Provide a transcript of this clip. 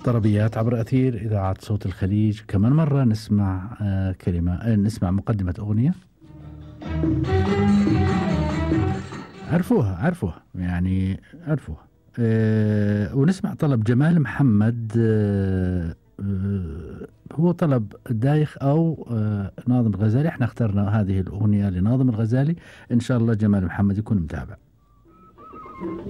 طربيات عبر أثير إذاعة صوت الخليج. كمان مرة نسمع نسمع مقدمة أغنية عرفوها يعني عرفوها. ونسمع طلب جمال محمد. هو طلب دايخ أو ناظم الغزالي. احنا اخترنا هذه الأغنية لناظم الغزالي. إن شاء الله جمال محمد يكون متابع.